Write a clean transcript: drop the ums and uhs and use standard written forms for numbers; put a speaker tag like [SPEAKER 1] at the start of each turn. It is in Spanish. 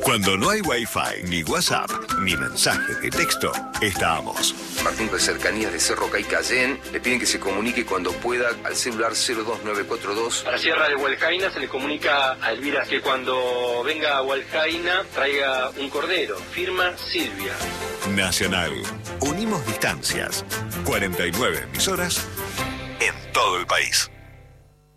[SPEAKER 1] Cuando no hay Wi-Fi, ni WhatsApp, ni mensaje de texto, estamos.
[SPEAKER 2] Martín de Cercanías de Cerro Caycayén le piden que se comunique cuando pueda al celular 02942.
[SPEAKER 3] A la Sierra de Hualcaina se le comunica a Elvira que cuando venga a Hualcaina traiga un cordero. Firma Silvia.
[SPEAKER 1] Nacional. Unimos distancias. 49 emisoras en todo el país.